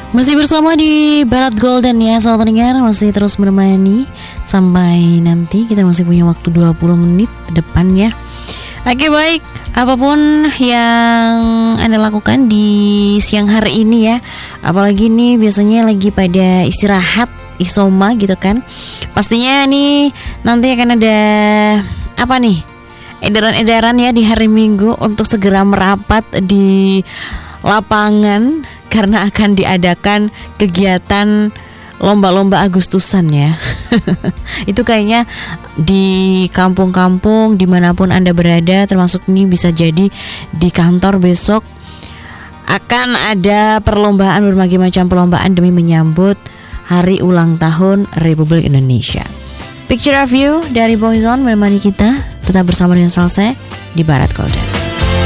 Masih bersama di Barat Golden ya, sahabat pendengar, masih terus menemani sampai nanti. Kita masih punya waktu 20 menit ke depan ya. Oke, baik, apapun yang Anda lakukan di siang hari ini ya, apalagi nih biasanya lagi pada istirahat, isoma gitu kan. Pastinya nih nanti akan ada apa nih, edaran-edaran ya di hari Minggu untuk segera merapat di lapangan karena akan diadakan kegiatan lomba-lomba Agustusan ya. Itu kayaknya di kampung-kampung dimanapun Anda berada, termasuk ini bisa jadi di kantor besok akan ada perlombaan, berbagai macam perlombaan demi menyambut hari ulang tahun Republik Indonesia. Picture of You dari Boyzone menemani kita. Tetap bersama dengan Salsa di Barat Golden.